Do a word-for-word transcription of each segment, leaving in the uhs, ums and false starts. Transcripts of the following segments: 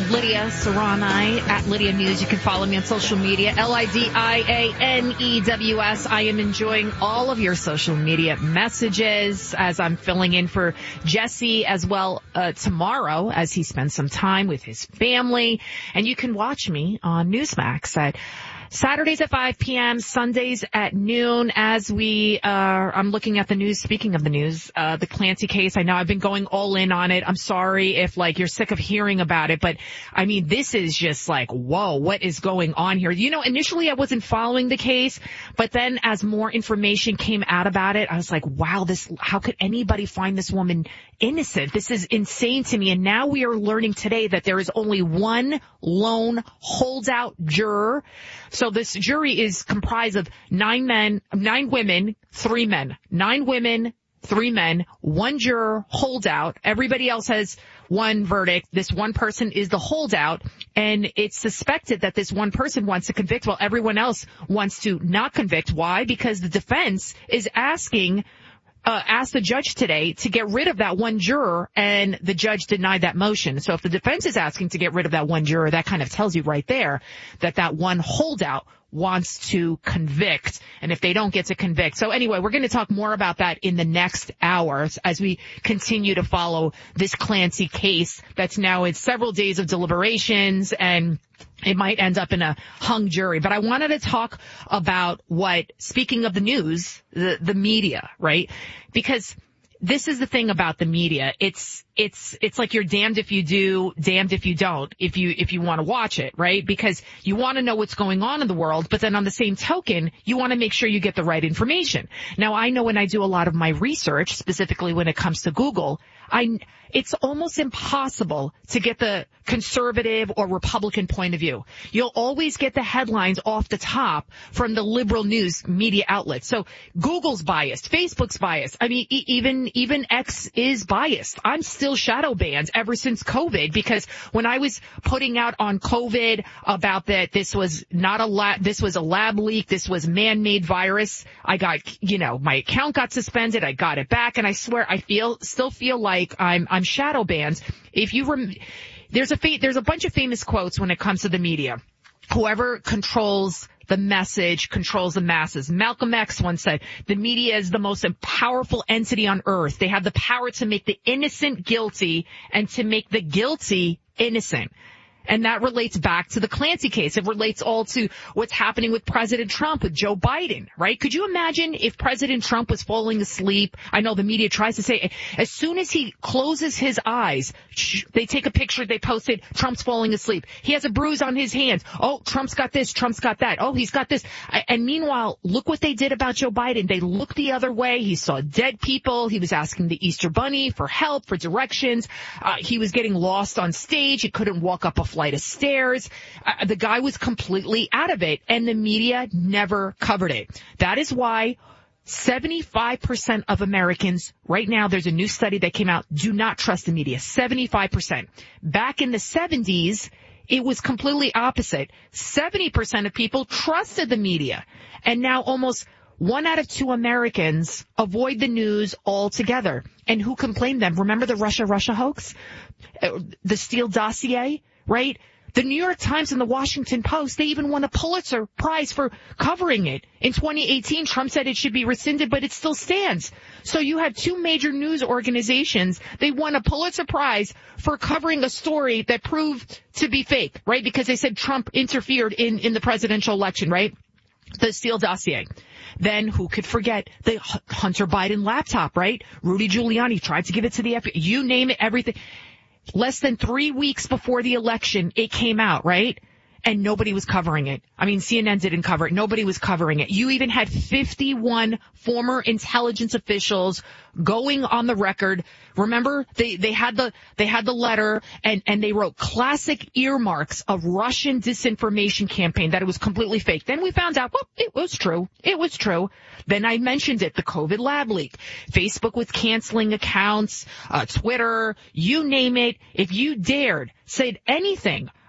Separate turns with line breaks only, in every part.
Lydia Serrani at Lydia News. You can follow me on social media, L I D I A N E W S. I am enjoying all of your social media messages as I'm filling in for Jesse as well uh, tomorrow as he spends some time with his family. And you can watch me on Newsmax at Saturdays at five p.m., Sundays at noon as we, uh, I'm looking at the news. Speaking of the news, uh, the Clancy case, I know I've been going all in on it. I'm sorry if like you're sick of hearing about it, but I mean, this is just like, whoa, what is going on here? You know, initially I wasn't following the case, but then as more information came out about it, I was like, wow, this, how could anybody find this woman innocent? This is insane to me. And now we are learning today that there is only one lone holdout juror. So this jury is comprised of nine men, nine women, three men, nine women, three men, one juror, holdout. Everybody else has one verdict. This one person is the holdout, and it's suspected that this one person wants to convict while everyone else wants to not convict. Why? Because the defense is asking Uh, asked the judge today to get rid of that one juror, and the judge denied that motion. So if the defense is asking to get rid of that one juror, that kind of tells you right there that that one holdout wants to convict, and if they don't get to convict. So anyway, we're going to talk more about that in the next hours as we continue to follow this Clancy case that's now in several days of deliberations, and it might end up in a hung jury. But I wanted to talk about what, speaking of the news, the, the media, right? Because this is the thing about the media. It's, it's, it's like you're damned if you do, damned if you don't, if you, if you want to watch it, right? Because you want to know what's going on in the world, but then on the same token, you want to make sure you get the right information. Now, I know when I do a lot of my research, specifically when it comes to Google, I, it's almost impossible to get the conservative or Republican point of view. You'll always get the headlines off the top from the liberal news media outlets. So Google's biased, Facebook's biased. I mean, e- even, even X is biased. I'm still shadow banned ever since COVID, because when I was putting out on COVID about that this was not a lab, this was a lab leak, this was man-made virus, I got, you know, my account got suspended, I got it back, and I swear I feel, still feel like I'm, I'm shadow banned. If you rem- there's a fa- there's a bunch of famous quotes when it comes to the media. Whoever controls the message controls the masses. Malcolm X once said, the media is the most powerful entity on earth. They have the power to make the innocent guilty and to make the guilty innocent. And that relates back to the Clancy case. It relates all to what's happening with President Trump, with Joe Biden, right? Could you imagine if President Trump was falling asleep? I know the media tries to say, as soon as he closes his eyes, they take a picture, they post it, Trump's falling asleep. He has a bruise on his hands. Oh, Trump's got this, Trump's got that. Oh, he's got this. And meanwhile, look what they did about Joe Biden. They looked the other way. He saw dead people. He was asking the Easter Bunny for help, for directions. Uh, he was getting lost on stage. He couldn't walk up a flight of stairs. Uh, the guy was completely out of it, and the media never covered it. That is why seventy-five percent of Americans right now, there's a new study that came out, do not trust the media. seventy-five percent. Back in the seventies, it was completely opposite. seventy percent of people trusted the media. And now almost one out of two Americans avoid the news altogether. And who can blame them? Remember the Russia-Russia hoax? Uh, the Steele dossier, right? The New York Times and the Washington Post, they even won a Pulitzer Prize for covering it. In twenty eighteen, Trump said it should be rescinded, but it still stands. So you have two major news organizations. They won a Pulitzer Prize for covering a story that proved to be fake, right? Because they said Trump interfered in, in the presidential election, right? The Steele dossier. Then who could forget the Hunter Biden laptop, right? Rudy Giuliani tried to give it to the F B I. You name it, everything. Less than three weeks before the election, it came out, right? And nobody was covering it. I mean, C N N didn't cover it. Nobody was covering it. You even had fifty-one former intelligence officials going on the record. Remember, they, they had the, they had the letter and, and they wrote classic earmarks of Russian disinformation campaign that it was completely fake. Then we found out, well, it was true. It was true. Then I mentioned it, the COVID lab leak. Facebook was canceling accounts, uh, Twitter, you name it. If you dared, said anything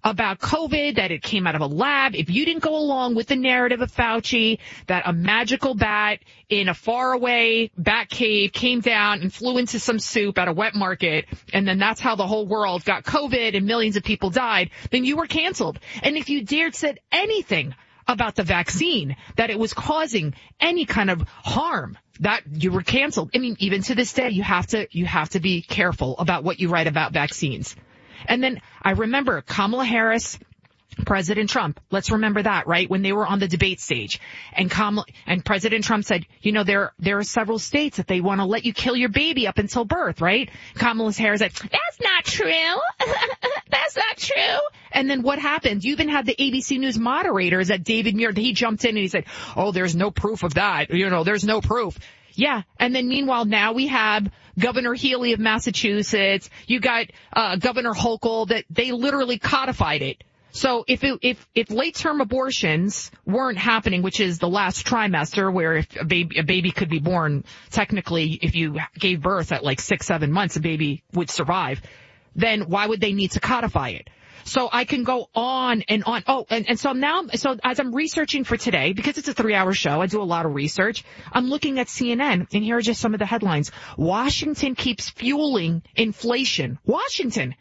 about COVID, that it came out of a lab, if you didn't go along with the narrative of Fauci, that a magical bat in a faraway bat cave came down and flew into some soup at a wet market, and then that's how the whole world got COVID and millions of people died, then you were canceled. And if you dared said anything about the vaccine, that it was causing any kind of harm, that you were canceled. I mean, even to this day, you have to, you have to be careful about what you write about vaccines. And then I remember Kamala Harris, President Trump. Let's remember that, right? When they were on the debate stage, and Kamala, and President Trump said, you know, there, there are several states that they want to let you kill your baby up until birth, right? Kamala Harris said, that's not true. That's not true. And then what happened? You even had the A B C News moderators that David Muir, he jumped in and he said, oh, there's no proof of that. You know, there's no proof. Yeah. And then meanwhile, now we have Governor Healy of Massachusetts. You got uh Governor Hochul, that they literally codified it. So if it, if if late-term abortions weren't happening, which is the last trimester, where if a baby a baby could be born, technically, if you gave birth at like six, seven months, a baby would survive, then why would they need to codify it? So I can go on and on. Oh, and, and so now, so as I'm researching for today, because it's a three-hour show, I do a lot of research. I'm looking at C N N, and here are just some of the headlines. Washington keeps fueling inflation. Washington.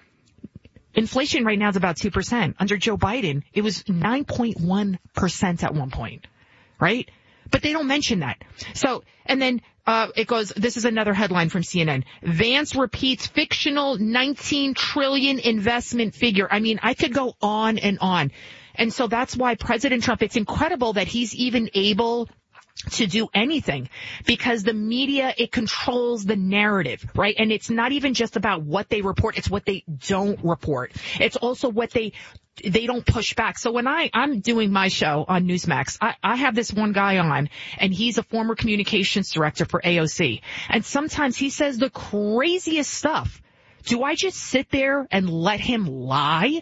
Inflation right now is about two percent. Under Joe Biden, it was nine point one percent at one point, right? But they don't mention that. So, and then uh it goes, this is another headline from C N N. Vance repeats fictional nineteen trillion investment figure. I mean, I could go on and on. And so that's why President Trump, it's incredible that he's even able to do anything, because the media, it controls the narrative, right? And it's not even just about what they report, it's what they don't report. It's also what they they don't push back. So when I, I'm doing my show on Newsmax, I, I have this one guy on, and he's a former communications director for A O C. And sometimes he says the craziest stuff. Do I just sit there and let him lie?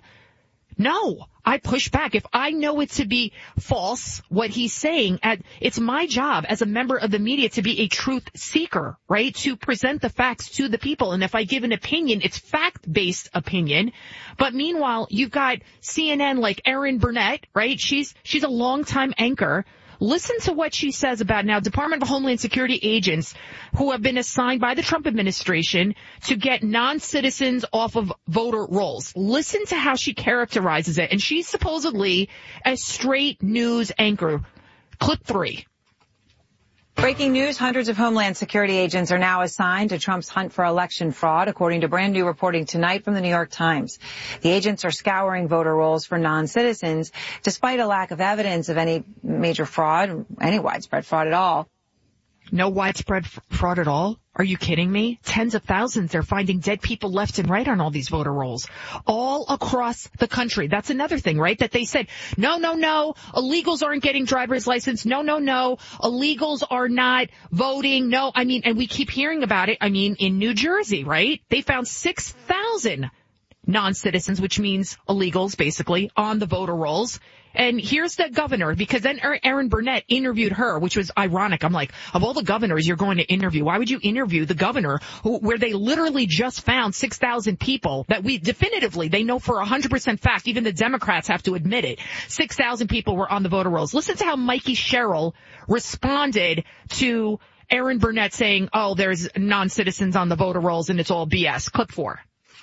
No, I push back. If I know it to be false, what he's saying, at, it's my job as a member of the media to be a truth seeker, right? To present the facts to the people. And if I give an opinion, it's fact-based opinion. But meanwhile, you've got C N N like Erin Burnett, right? She's, she's a longtime anchor. Listen to what she says about now Department of Homeland Security agents who have been assigned by the Trump administration to get non-citizens off of voter rolls. Listen to how she characterizes it. And she's supposedly a straight news anchor. Clip three.
Breaking news, hundreds of Homeland Security agents are now assigned to Trump's hunt for election fraud, according to brand new reporting tonight from the New York Times. The agents are scouring voter rolls for non-citizens, despite a lack of evidence of any major fraud, any widespread fraud at all.
No widespread f- fraud at all? Are you kidding me? Tens of thousands. They're finding dead people left and right on all these voter rolls all across the country. That's another thing, right? That they said, no, no, no, illegals aren't getting driver's license. No, no, no, illegals are not voting. No, I mean, and we keep hearing about it. I mean, in New Jersey, right? They found six thousand non-citizens, which means illegals, basically, on the voter rolls. And here's the governor, because then Erin Burnett interviewed her, which was ironic. I'm like, of all the governors you're going to interview, why would you interview the governor who, where they literally just found six thousand people that we definitively, they know for one hundred percent fact, even the Democrats have to admit it, six thousand people were on the voter rolls. Listen to how Mikey Sherrill responded to Erin Burnett saying, oh, there's non-citizens on the voter rolls and it's all B S. Clip four.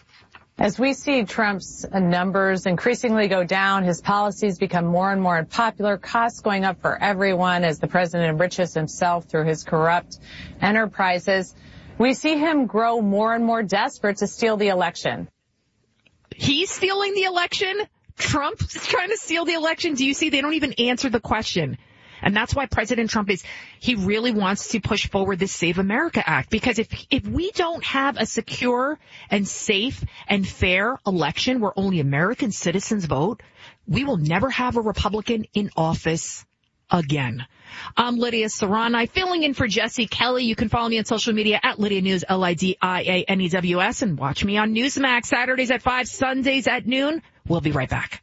As we see Trump's numbers increasingly go down, his policies become more and more unpopular, costs going up for everyone as the president enriches himself through his corrupt enterprises, we see him grow more and more desperate to steal the election.
He's stealing the election? Trump's trying to steal the election? Do you see? They don't even answer the question. And that's why President Trump is, he really wants to push forward this Save America Act. Because if, if we don't have a secure and safe and fair election where only American citizens vote, we will never have a Republican in office again. I'm Lydia Serrani, filling in for Jesse Kelly. You can follow me on social media at Lydia News, L I D I A N E W S, and watch me on Newsmax Saturdays at five, Sundays at noon. We'll be right back.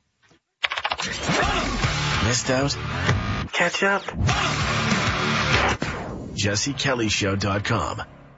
Missed out? Catch up. Jesse Kelly Show dot com.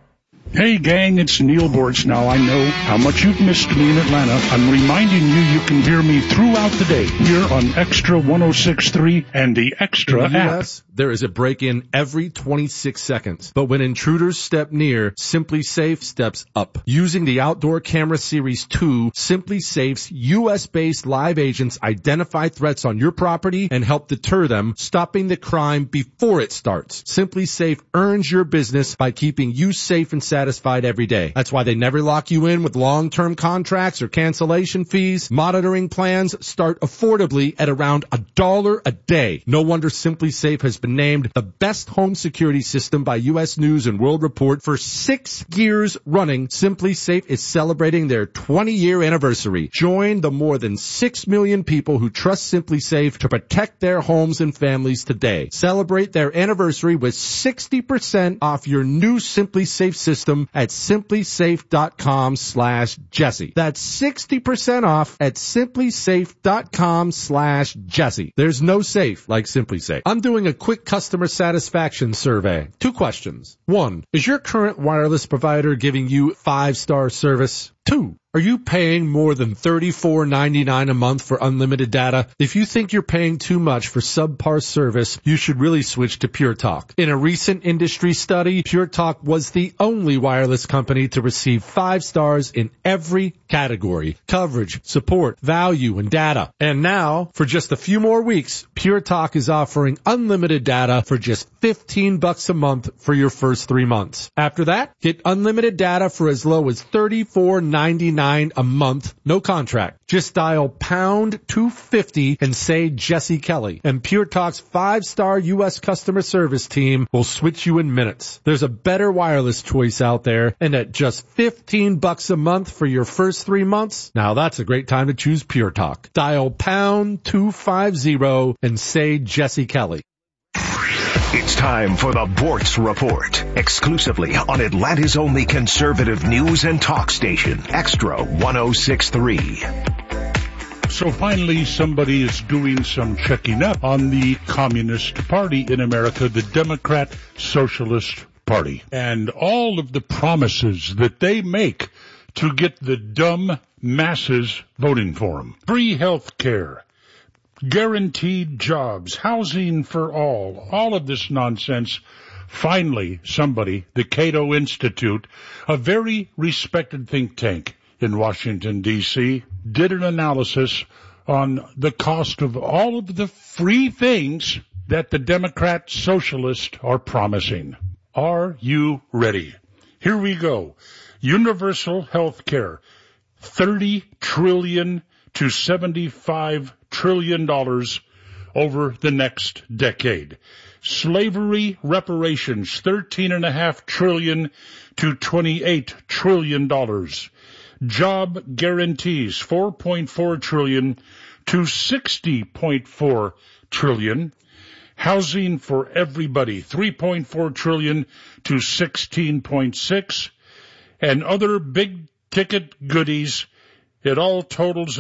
Hey, gang, it's Neil Bortz. Now, I know how much you've missed me in Atlanta. I'm reminding you you can hear me throughout the day here on Extra one oh six point three and the Extra
in the
app.
U S, there is a break-in every twenty-six seconds. But when intruders step near, Simply Safe steps up. Using the Outdoor Camera Series two, Simply Safe's U S-based live agents identify threats on your property and help deter them, stopping the crime before it starts. Simply Safe earns your business by keeping you safe and satisfied every day. That's why they never lock you in with long-term contracts or cancellation fees. Monitoring plans start affordably at around a dollar a day. No wonder Simply Safe has been named the best home security system by U S News and World Report for six years running. Simply Safe is celebrating their twenty-year anniversary. Join the more than six million people who trust Simply Safe to protect their homes and families today. Celebrate their anniversary with sixty percent off your new Simply Safe system at simplysafe.com slash Jesse. That's sixty percent off at simplysafe.com slash Jesse. There's no safe like Simply Safe. I'm doing a quick customer satisfaction survey. Two questions. One, is your current wireless provider giving you five-star service? Two, are you paying more than thirty-four ninety-nine a month for unlimited data? If you think you're paying too much for subpar service, you should really switch to Pure Talk. In a recent industry study, Pure Talk was the only wireless company to receive five stars in every category: coverage, support, value, and data. And now, for just a few more weeks, Pure Talk is offering unlimited data for just fifteen bucks a month for your first three months. After that, get unlimited data for as low as thirty-four ninety-nine a month, no contract. Just dial pound two fifty and say Jesse Kelly, and Pure Talk's five-star U S customer service team will switch you in minutes. There's a better wireless choice out there, and at just fifteen bucks a month for your first three months, now that's a great time to choose Pure Talk. Dial pound two fifty and say Jesse Kelly.
It's time for the Bortz Report, exclusively on Atlanta's only conservative news and talk station, Extra one oh six point three.
So finally, somebody is doing some checking up on the Communist Party in America, the Democrat Socialist Party, and all of the promises that they make to get the dumb masses voting for them. Free health care, guaranteed jobs, housing for all, all of this nonsense. Finally, somebody, the Cato Institute, a very respected think tank in Washington, D C, did an analysis on the cost of all of the free things that the Democrat socialists are promising. Are you ready? Here we go. Universal health care, thirty trillion dollars to seventy-five trillion dollars over the next decade. Slavery reparations, thirteen point five trillion dollars to twenty-eight trillion dollars. Job guarantees, four point four trillion dollars to sixty point four trillion dollars. Housing for everybody, three point four trillion dollars to sixteen point six. And other big ticket goodies, it all totals